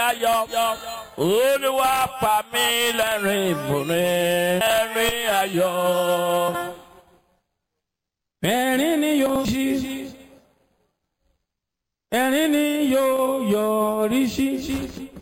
ayọ̀. Olúwa pa mí lẹ́rìn múrin ẹ̀rín ayọ̀. Ẹ̀rín ni yóò ṣí, ẹ̀rín ni yóò yọrí sí.